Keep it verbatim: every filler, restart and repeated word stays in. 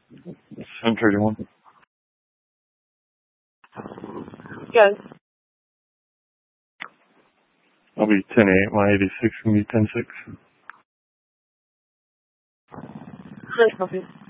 seven thirty-one. Yes. I'll be ten eight. My eighty-six can be ten six. Great, copy.